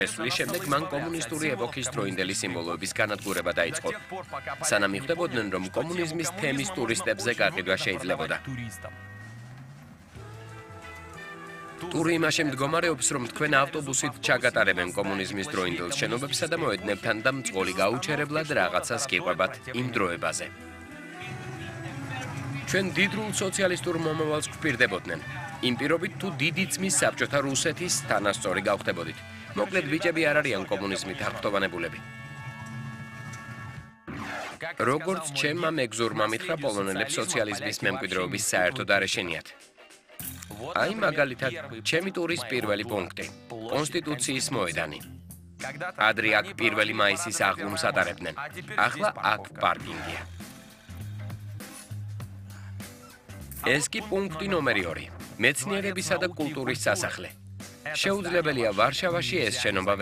შესვლის შემდეგ მან კომუნისტური ეპოქის დროინდელი სიმბოლოების განადგურება დაიწყო. სანამ იხდებოდნენ, რომ კომუნიზმის თემის ტურისტებზე გაყიდვა შეიძლებოდა. ტური იმაში მდგომარეობს, რომ თქვენ ავტობუსით ჩაგატარებენ კომუნიზმის დროინდელ შენობებსა და მოედნებთან და მძღოლი გაუჩერებლად რაღაცას გიყვებათ იმ დროებაზე. ჩვენ დიდრულ სოციალისტურ მომავალს გვპირდებოდნენ. იმ პირობით თუ დიდი ძმის საბჭოთა რუსეთის თანასწორი გავხდებოდით. მოკლედ ბიჭები არ არიან კომუნიზმით აღფრთოვანებულები. როგორც ჩემმა მეგზურმა მითხრა, პოლონელებს სოციალიზმის მემკვიდრეობის საერთოდ არ ეშენიათ. აი მაგალითად, ჩემი ტურის პირველი პუნქტი, კონსტიტუციის მოედანი. ადრე აქ 1 მაისის აღლუმს ატარებდნენ. ახლა აქ პარკინგია. ეს კი პუნქტი ნომერი 2, მეცნიერებისა და კულტურის სასახლე. შეუძლებელია ვარშავაში ეს შენობა